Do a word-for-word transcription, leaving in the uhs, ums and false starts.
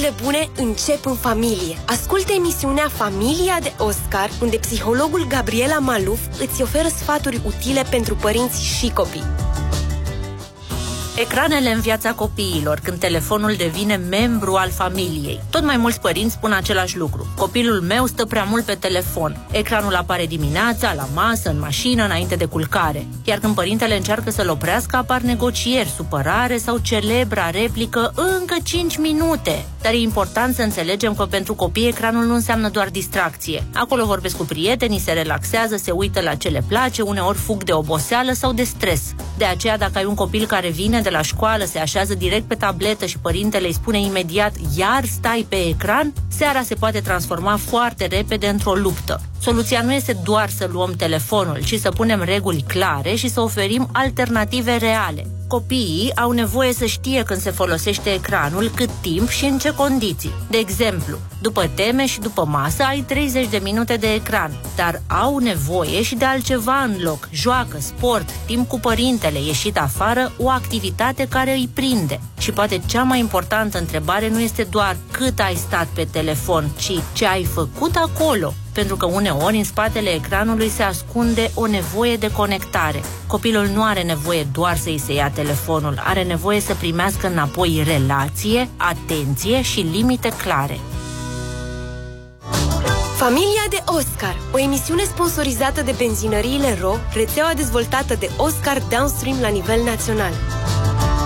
Lucrurile bune încep în familie. Ascultă emisiunea Familia de Oscar, unde psihologul Gabriela Maluf îți oferă sfaturi utile pentru părinți și copii. Ecranele în viața copiilor, când telefonul devine membru al familiei. Tot mai mulți părinți spun același lucru. Copilul meu stă prea mult pe telefon. Ecranul apare dimineața, la masă, în mașină, înainte de culcare. Iar când părintele încearcă să-l oprească, apar negocieri, supărare sau celebra replică încă cinci minute. Dar e important să înțelegem că pentru copii ecranul nu înseamnă doar distracție. Acolo vorbesc cu prietenii, se relaxează, se uită la ce le place, uneori fug de oboseală sau de stres. De aceea, dacă ai un copil care vine de la școală, se așează direct pe tabletă și părintele îi spune imediat iar stai pe ecran, seara se poate transforma foarte repede într-o luptă. Soluția nu este doar să luăm telefonul, ci să punem reguli clare și să oferim alternative reale. Copiii au nevoie să știe când se folosește ecranul, cât timp și în ce condiții. De exemplu, după teme și după masă ai treizeci de minute de ecran, dar au nevoie și de altceva în loc. Joacă, sport, timp cu părintele, ieșit afară, o activitate care îi prinde. Și poate cea mai importantă întrebare nu este doar cât ai stat pe telefon, ci ce ai făcut acolo. Pentru că uneori în spatele ecranului se ascunde o nevoie de conectare. Copilul nu are nevoie doar să-i se ia telefonul, are nevoie să primească înapoi relație, atenție și limite clare. Familia de Oscar, o emisiune sponsorizată de benzinăriile R O, rețeaua dezvoltată de Oscar Downstream la nivel național.